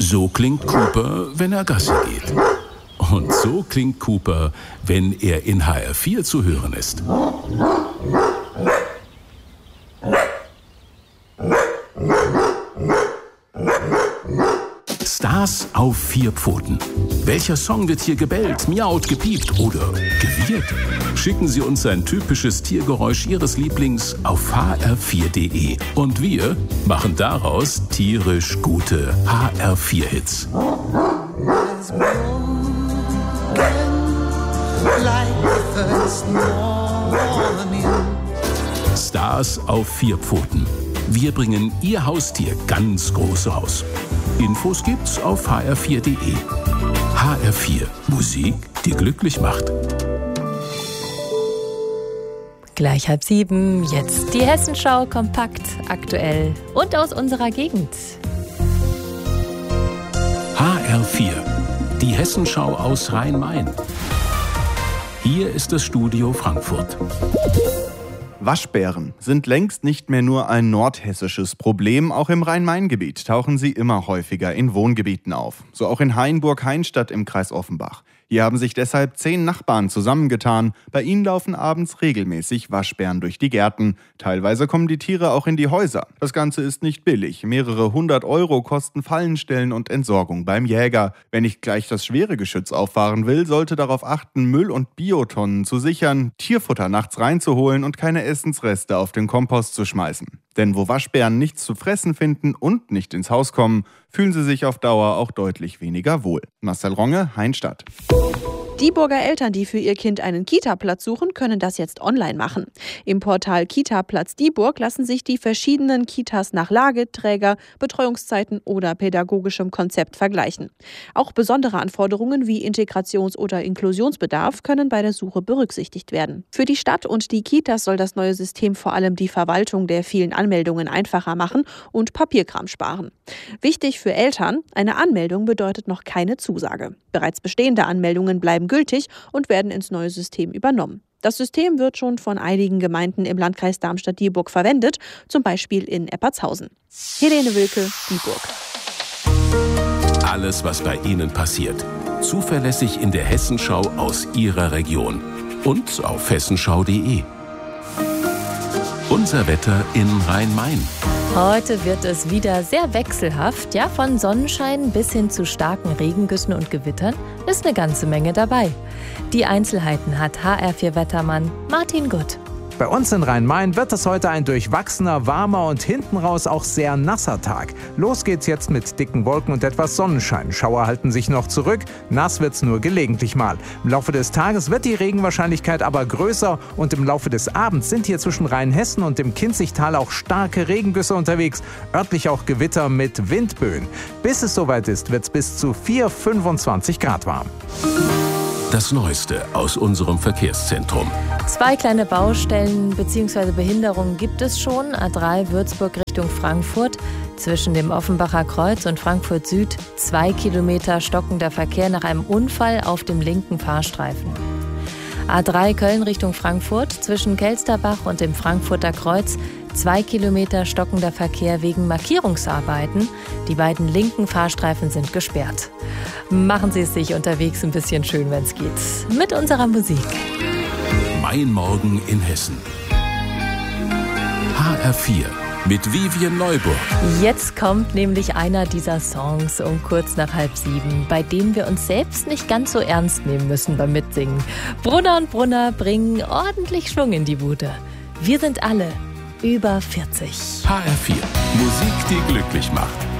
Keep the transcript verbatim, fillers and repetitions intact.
So klingt Cooper, wenn er Gassi geht. Und so klingt Cooper, wenn er in H R vier zu hören ist. Stars auf vier Pfoten. Welcher Song wird hier gebellt, miaut, gepiept oder gewirrt? Schicken Sie uns ein typisches Tiergeräusch Ihres Lieblings auf h r vier punkt d e und wir machen daraus tierisch gute H R vier Hits. Stars auf vier Pfoten. Wir bringen Ihr Haustier ganz groß raus. Infos gibt's auf h r vier punkt d e. H R vier. Musik, die glücklich macht. Gleich halb sieben, jetzt die Hessenschau kompakt, aktuell und aus unserer Gegend. H R vier. Die Hessenschau aus Rhein-Main. Hier ist das Studio Frankfurt. Waschbären sind längst nicht mehr nur ein nordhessisches Problem. Auch im Rhein-Main-Gebiet tauchen sie immer häufiger in Wohngebieten auf. So auch in Hainburg-Heinstadt im Kreis Offenbach. Hier haben sich deshalb zehn Nachbarn zusammengetan. Bei ihnen laufen abends regelmäßig Waschbären durch die Gärten. Teilweise kommen die Tiere auch in die Häuser. Das Ganze ist nicht billig. Mehrere hundert Euro kosten Fallenstellen und Entsorgung beim Jäger. Wer nicht gleich das schwere Geschütz auffahren will, sollte darauf achten, Müll- und Biotonnen zu sichern, Tierfutter nachts reinzuholen und keine Essensreste auf den Kompost zu schmeißen. Denn wo Waschbären nichts zu fressen finden und nicht ins Haus kommen, fühlen sie sich auf Dauer auch deutlich weniger wohl. Marcel Ronge, Heinstadt. Dieburger Eltern, die für ihr Kind einen Kita-Platz suchen, können das jetzt online machen. Im Portal Kita-Platz Dieburg lassen sich die verschiedenen Kitas nach Lage, Träger, Betreuungszeiten oder pädagogischem Konzept vergleichen. Auch besondere Anforderungen wie Integrations- oder Inklusionsbedarf können bei der Suche berücksichtigt werden. Für die Stadt und die Kitas soll das neue System vor allem die Verwaltung der vielen Anmeldungen einfacher machen und Papierkram sparen. Wichtig für Eltern: eine Anmeldung bedeutet noch keine Zusage. Bereits bestehende Anmeldungen bleiben gültig und werden ins neue System übernommen. Das System wird schon von einigen Gemeinden im Landkreis Darmstadt-Dieburg verwendet, zum Beispiel in Eppertshausen. Helene Wilke, Dieburg. Alles, was bei Ihnen passiert, zuverlässig in der Hessenschau aus Ihrer Region und auf hessenschau punkt d e. Unser Wetter in Rhein-Main. Heute wird es wieder sehr wechselhaft. Ja, von Sonnenschein bis hin zu starken Regengüssen und Gewittern ist eine ganze Menge dabei. Die Einzelheiten hat H R vier Wettermann Martin Gutt. Bei uns in Rhein-Main wird es heute ein durchwachsener, warmer und hinten raus auch sehr nasser Tag. Los geht's jetzt mit dicken Wolken und etwas Sonnenschein. Schauer halten sich noch zurück, nass wird's nur gelegentlich mal. Im Laufe des Tages wird die Regenwahrscheinlichkeit aber größer und im Laufe des Abends sind hier zwischen Rheinhessen und dem Kinzigtal auch starke Regengüsse unterwegs, örtlich auch Gewitter mit Windböen. Bis es soweit ist, wird's bis zu vier, fünfundzwanzig Grad warm. Das Neueste aus unserem Verkehrszentrum. Zwei kleine Baustellen bzw. Behinderungen gibt es schon. A drei Würzburg Richtung Frankfurt. Zwischen dem Offenbacher Kreuz und Frankfurt Süd zwei Kilometer stockender Verkehr nach einem Unfall auf dem linken Fahrstreifen. A drei Köln Richtung Frankfurt. Zwischen Kelsterbach und dem Frankfurter Kreuz zwei Kilometer stockender Verkehr wegen Markierungsarbeiten. Die beiden linken Fahrstreifen sind gesperrt. Machen Sie es sich unterwegs ein bisschen schön, wenn es geht. Mit unserer Musik. Mein Morgen in Hessen. H R vier mit Vivian Neuburg. Jetzt kommt nämlich einer dieser Songs um kurz nach halb sieben, bei denen wir uns selbst nicht ganz so ernst nehmen müssen beim Mitsingen. Brunner und Brunner bringen ordentlich Schwung in die Bude. Wir sind alle über vierzig. H R vier. Musik, die glücklich macht.